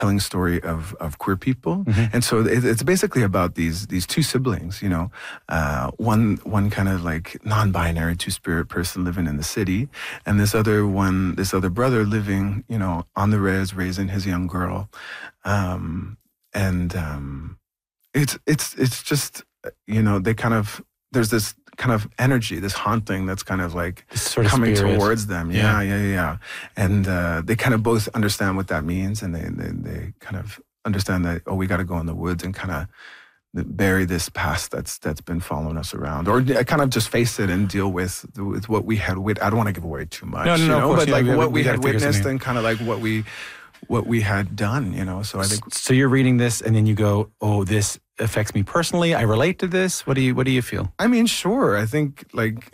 telling story of queer people. And so it's basically about these two siblings, one kind of like non-binary two-spirit person living in the city, and this other brother living, on the res, raising his young girl. It's just, they kind of, there's this kind of energy, this haunting that's kind of like sort of coming spirit towards them. Yeah. And they kind of both understand what that means, and they kind of understand that, we got to go in the woods and kind of bury this past that's been following us around, or kind of just face it and deal with what we had. I don't want to give away too much, but like what we had witnessed and kind of like what we had done, So I think. So you're reading this and then you go, "Oh, this affects me personally. I relate to this." What do you feel? I mean, sure. I think like,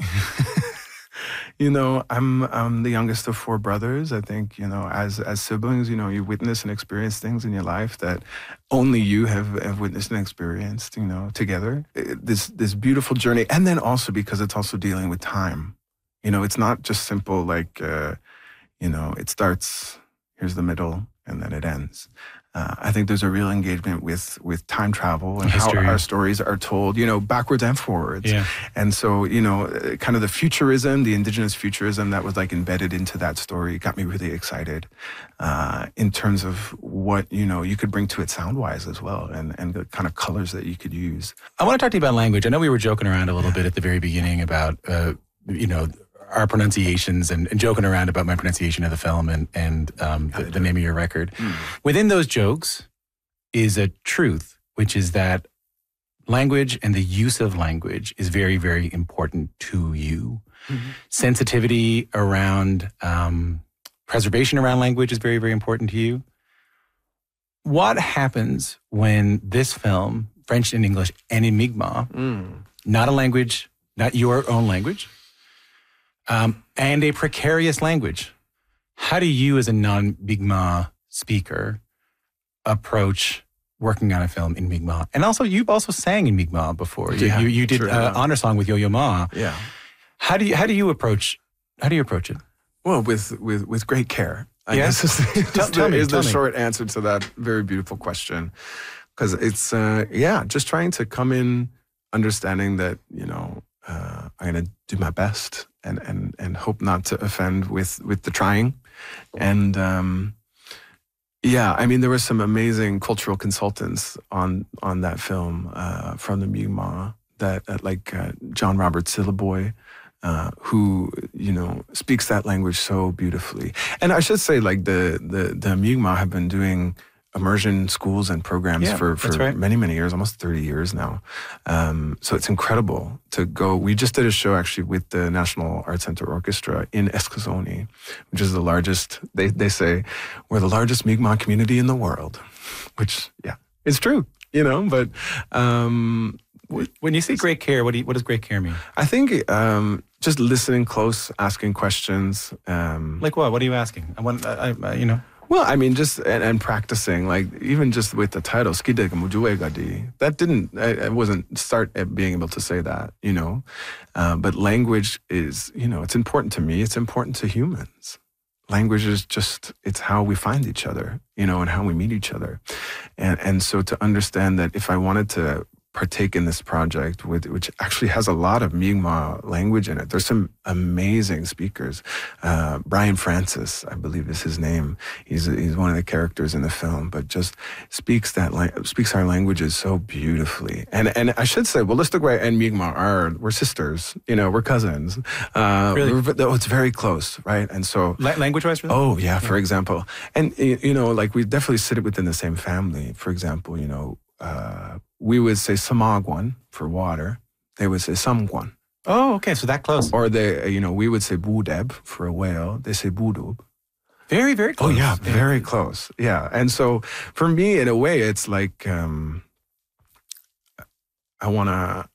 I'm the youngest of 4 brothers. I think, as siblings, you witness and experience things in your life that only you have witnessed and experienced, together. This beautiful journey. And then also because it's also dealing with time. It's not just simple like, it starts, here's the middle, and then it ends. I think there's a real engagement with time travel and history. How our stories are told, backwards and forwards. Yeah. And so, kind of the futurism, the indigenous futurism that was like embedded into that story got me really excited in terms of what, you could bring to it sound-wise as well, and the kind of colors that you could use. I want to talk to you about language. I know we were joking around a little bit at the very beginning about, our pronunciations and joking around about my pronunciation of the film and the name of your record. Within those jokes is a truth, which is that language and the use of language is very, very important to you. Sensitivity around preservation around language is very, very important to you. What happens when this film, French and English and in Mi'kmaq, not a language, not your own language, and a precarious language. How do you, as a non-Mi'kmaq speaker, approach working on a film in Mi'kmaq? And also, you've also sang in Mi'kmaq before. You did honor song with Yo-Yo Ma. Yeah. How do you approach it? Well, with great care. I Yes. guess Tell me. the short answer to that very beautiful question. Because it's just trying to come in understanding that I'm going to do my best and hope not to offend with the trying. And there were some amazing cultural consultants on that film from the Mi'kmaq that like John Robert Sillaboy, who speaks that language so beautifully. And I should say, like the Mi'kmaq have been doing immersion schools and programs for many, many years, almost 30 years now. So it's incredible to go. We just did a show actually with the National Arts Center Orchestra in Eskasoni, which is the largest, they say, we're the largest Mi'kmaq community in the world, which, it's true, but... when you say great care, what does great care mean? I think just listening close, asking questions. Like what? What are you asking? Well, I mean, just and practicing, like even just with the title, Skideg Mujuegadi, I wasn't start at being able to say that, but language is, it's important to me. It's important to humans. Language is just, it's how we find each other, and how we meet each other. And so to understand that if I wanted to partake in this project, which actually has a lot of Mi'kmaq language in it. There's some amazing speakers. Brian Francis, I believe is his name. He's one of the characters in the film, but just speaks our languages so beautifully. And I should say, Wolastoqey and Mi'kmaq we're sisters. We're cousins. Really? It's very close, right? And so language-wise, really? Oh yeah, for example, and like we definitely sit within the same family. For example, we would say samagwan for water. They would say samgwan. Oh, okay. So that close. Or we would say budeb for a whale. They say budub. Very, very close. Oh yeah, very close. Yeah. And so for me, in a way, it's like I want to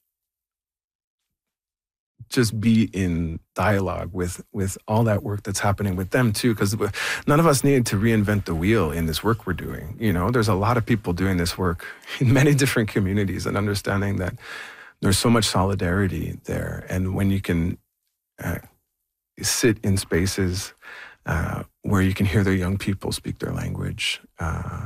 just be in dialogue with all that work that's happening with them too, because none of us need to reinvent the wheel in this work we're doing. There's a lot of people doing this work in many different communities, and understanding that there's so much solidarity there. And when you can sit in spaces where you can hear their young people speak their language,